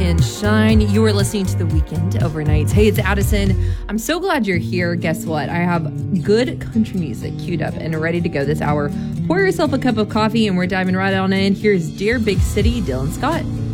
and shine. You are listening to The Weekend Overnights. Hey, it's Addison. I'm so glad you're here. Guess what? I have good country music queued up and ready to go this hour. Pour yourself a cup of coffee and we're diving right on in. Here's Dear Big City, Dylan Scott.